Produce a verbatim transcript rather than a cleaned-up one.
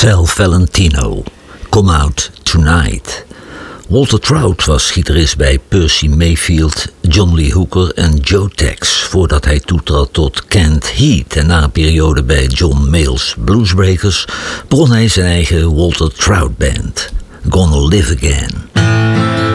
Val Valentino, Come Out Tonight. Walter Trout was gitarist bij Percy Mayfield, John Lee Hooker en Joe Tex, voordat hij toetrad tot Canned Heat. En na een periode bij John Mayall's Bluesbreakers begon hij zijn eigen Walter Trout Band, Gonna Live Again.